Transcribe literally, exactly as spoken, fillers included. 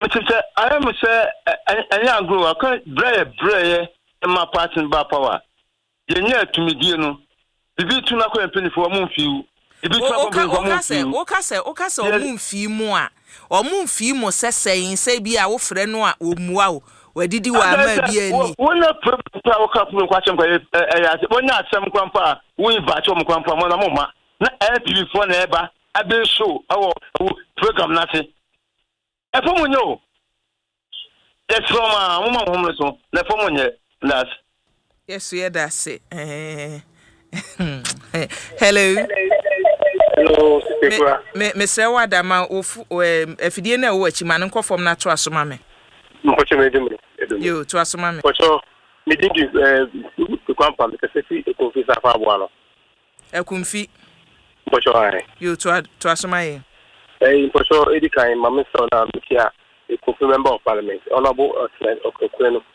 Mister I am say any agro aka breye breye ma pattern ba power. Ye nya tumidie no. Bibi tu na ko empeni fo mo mfiu. Bibi tu akọ mo mo mfiu. O ka se o ka se o mo mfiu mu a. O mo mfiu mo sesen se bi a wo frɛ no a o muwa o. Wadidi wa ma bi ani. Wona pra wo ka fu kwa chem kwa e ya se wonya asem kwampa wo invite mo kwampa mo na mo ma. Na L T V fo na eba abe show awo program na se. E fo mo nyo. Yes, from a woman homeless one. The phone last. Yes, we are that say. Hello. Hello, Sister. Me, Mister Wadama, if you didn't know what you man from natural sumame. You to us, mammy. For sure, me did you to come from because if you confess a far a comfy. For sure, you to us, my. For sure, Eddie Kine, my son, here. A member of parliament, honorable of